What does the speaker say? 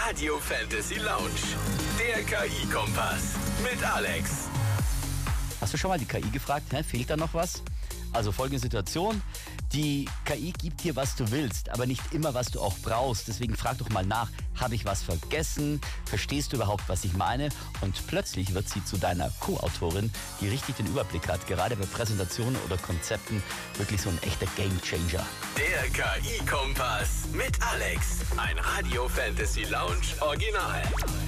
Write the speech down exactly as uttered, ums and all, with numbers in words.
Radio Fantasy Lounge. Der K I-Kompass mit Alex. Hast du schon mal die K I gefragt, hä, fehlt da noch was? Also folgende Situation, die K I gibt dir, was du willst, aber nicht immer, was du auch brauchst. Deswegen frag doch mal nach, habe ich was vergessen? Verstehst du überhaupt, was ich meine? Und plötzlich wird sie zu deiner Co-Autorin, die richtig den Überblick hat, gerade bei Präsentationen oder Konzepten, wirklich so ein echter Gamechanger. Der K I-Kompass mit Alex. Ein Radio Fantasy Lounge Original.